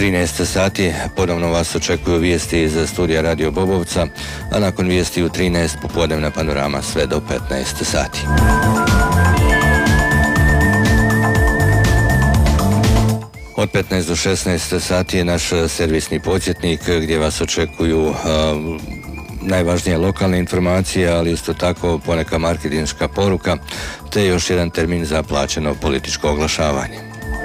13 sati ponovno vas očekuju vijesti iz studija Radio Bobovca, a nakon vijesti u 13 popodnevna panorama sve do 15 sati. Od 15 do 16 sati je naš servisni podsjetnik gdje vas očekuju najvažnije lokalne informacije, ali isto tako poneka marketinška poruka, te još jedan termin za plaćeno političko oglašavanje.